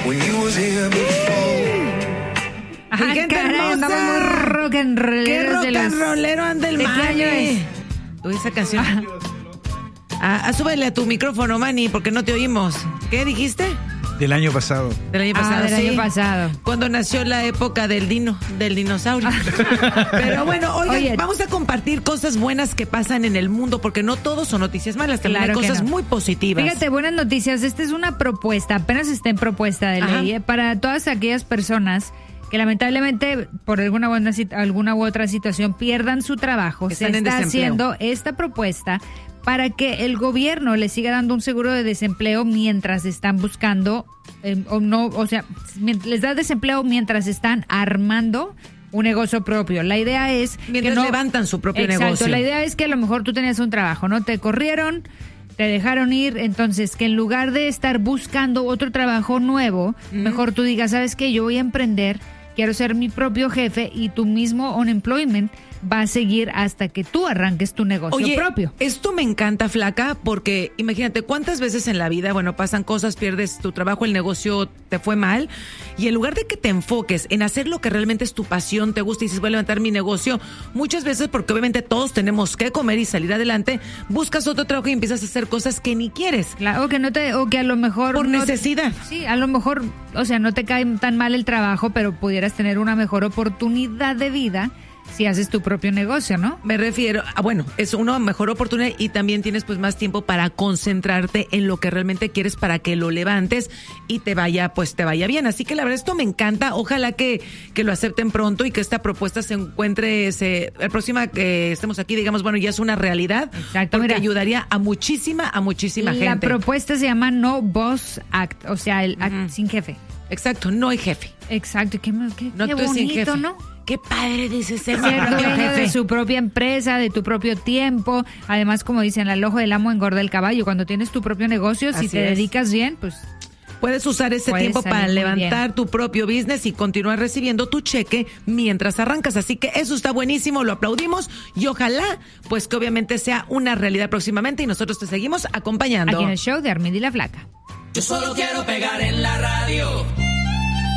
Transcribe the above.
Ajá, caray, andamos muy rock and rollero. ¿Qué rock and rollero anda el ¿De qué Manny? año es? Uy, esa canción. Súbele a tu micrófono, Manny, porque no te oímos. ¿Qué dijiste? Del año pasado. Del año pasado, del sí. año pasado. Cuando nació la época del dinosaurio. Pero bueno, oigan, Oye, vamos a compartir cosas buenas que pasan en el mundo, porque no todo son noticias malas, también Claro hay que cosas no. muy positivas. Fíjate, buenas noticias. Esta es una propuesta, apenas está en propuesta de Ajá. ley para todas aquellas personas que lamentablemente por alguna u otra situación pierdan su trabajo. Están Se en está desempleo. haciendo esta propuesta para que el gobierno les siga dando un seguro de desempleo mientras están buscando, les da desempleo mientras están armando un negocio propio. La idea es Mientras que levantan su propio Exacto, negocio. la idea es que a lo mejor tú tenías un trabajo, ¿no? Te corrieron, te dejaron ir, entonces que en lugar de estar buscando otro trabajo nuevo, mejor tú digas, ¿sabes qué? Yo voy a emprender, quiero ser mi propio jefe y tu mismo unemployment va a seguir hasta que tú arranques tu negocio propio. Esto me encanta, Flaca, porque imagínate cuántas veces en la vida, bueno, pasan cosas, pierdes tu trabajo, el negocio te fue mal, y en lugar de que te enfoques en hacer lo que realmente es tu pasión, te gusta y dices, voy a levantar mi negocio, muchas veces, porque obviamente todos tenemos que comer y salir adelante, buscas otro trabajo y empiezas a hacer cosas que ni quieres. Claro, o que a lo mejor Por necesidad. Sí, a lo mejor, o sea, no te cae tan mal el trabajo, pero pudieras tener una mejor oportunidad de vida si haces tu propio negocio, ¿no? Me refiero bueno, es una mejor oportunidad y también tienes pues más tiempo para concentrarte en lo que realmente quieres para que lo levantes y te vaya bien. Así que la verdad esto me encanta. Ojalá que lo acepten pronto y que esta propuesta se encuentre, la próxima que estemos aquí, digamos, bueno, ya es una realidad. Exacto, porque mira, ayudaría a muchísima gente. La propuesta se llama No Boss Act, o sea, el act sin jefe. Exacto, no hay jefe. Exacto, qué No qué tú sin bonito, jefe. ¿no? Qué padre, dice ser Ser propio dueño jefe. de su propia empresa, de tu propio tiempo. Además, como dicen, al ojo del amo engorda el caballo. Cuando tienes tu propio negocio, si Así te es. dedicas bien, pues Puedes usar ese Puedes tiempo salir para muy levantar bien. tu propio business y continuar recibiendo tu cheque mientras arrancas. Así que eso está buenísimo, lo aplaudimos y ojalá, pues que obviamente sea una realidad próximamente y nosotros te seguimos acompañando. aquí en el show de Armida y la Flaca. Yo solo quiero pegar en la radio.